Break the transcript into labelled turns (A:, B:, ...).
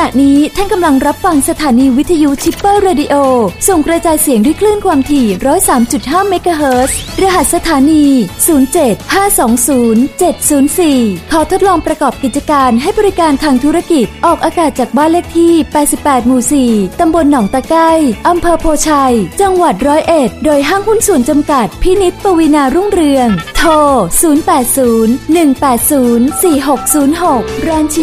A: ะนี้ท่านกำลังรับฟังสถานีวิทยุชิปเปอร์เรดิโอส่งกระจายเสียงด้วยคลื่นความถี่ 103.5 เมกะเฮิรตซ์ รหัสสถานี 075207004 ขอทดลองประกอบกิจการให้บริการทางธุรกิจออกอากาศจากบ้านเลขที่ 88 หมู่ 4 ตำบลหนองตะไคร้อำเภอโพชัย จังหวัด101 โดยห้างหุ้นส่วนจำกัดพินิจปวีณารุ่งเรือง โทร 080 180 4606 ร้านชิ